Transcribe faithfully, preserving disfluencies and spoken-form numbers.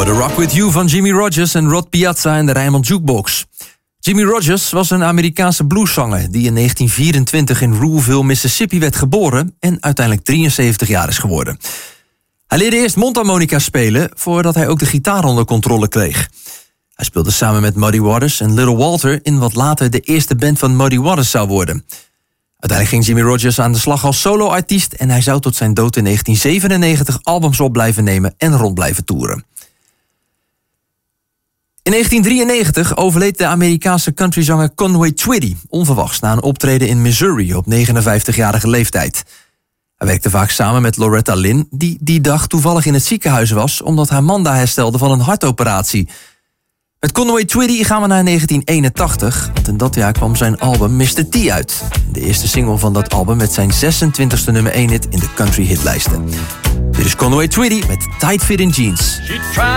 hoorde Rock With You van Jimmy Rogers en Rod Piazza en de Rijnmond Jukebox. Jimmy Rogers was een Amerikaanse blueszanger die in negentien vierentwintig in Ruleville, Mississippi werd geboren en uiteindelijk drieënzeventig jaar is geworden. Hij leerde eerst mondharmonica spelen voordat hij ook de gitaar onder controle kreeg. Hij speelde samen met Muddy Waters en Little Walter in wat later de eerste band van Muddy Waters zou worden. Uiteindelijk ging Jimmy Rogers aan de slag als solo-artiest en hij zou tot zijn dood in negentien zevenennegentig albums op blijven nemen en rond blijven toeren. In negentien drieënnegentig overleed de Amerikaanse countryzanger Conway Twitty onverwachts na een optreden in Missouri op negenenvijftigjarige leeftijd. Hij werkte vaak samen met Loretta Lynn, die die dag toevallig in het ziekenhuis was omdat haar man daar herstelde van een hartoperatie. Met Conway Twitty gaan we naar negentien eenentachtig, want in dat jaar kwam zijn album mister T uit. De eerste single van dat album met zijn zesentwintigste nummer één hit in de country hitlijsten. Dit is Conway Twitty met Tight Fit in Jeans.